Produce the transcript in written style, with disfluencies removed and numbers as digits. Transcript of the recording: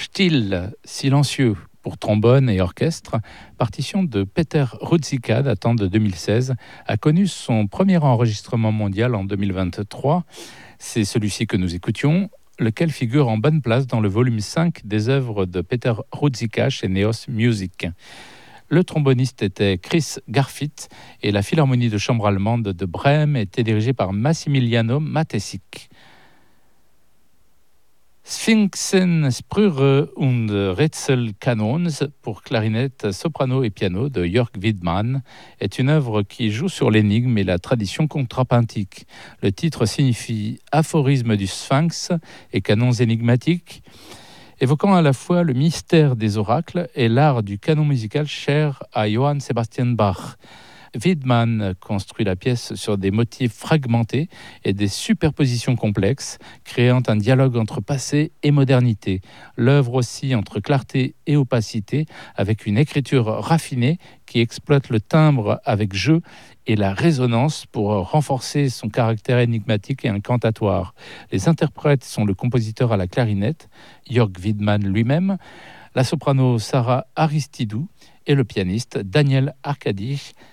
Still, silencieux pour trombone et orchestre, partition de Peter Ruzicka datant de 2016, a connu son premier enregistrement mondial en 2023. C'est celui-ci que nous écoutions, lequel figure en bonne place dans le volume 5 des œuvres de Peter Ruzicka chez Neos Music. Le tromboniste était Chris Garfitt et la philharmonie de chambre allemande de Brême était dirigée par Massimiliano Matesic. Sphinxen, Sprüche und Rätselkanons pour clarinette, soprano et piano de Jörg Widmann est une œuvre qui joue sur l'énigme et la tradition contrapuntique. Le titre signifie aphorisme du Sphinx et canons énigmatiques, évoquant à la fois le mystère des oracles et l'art du canon musical cher à Johann Sebastian Bach. Widmann construit la pièce sur des motifs fragmentés et des superpositions complexes, créant un dialogue entre passé et modernité. L'œuvre aussi entre clarté et opacité, avec une écriture raffinée qui exploite le timbre avec jeu et la résonance pour renforcer son caractère énigmatique et incantatoire. Les interprètes sont le compositeur à la clarinette, Jörg Widmann lui-même, la soprano Sarah Aristidou et le pianiste Daniel Arkadich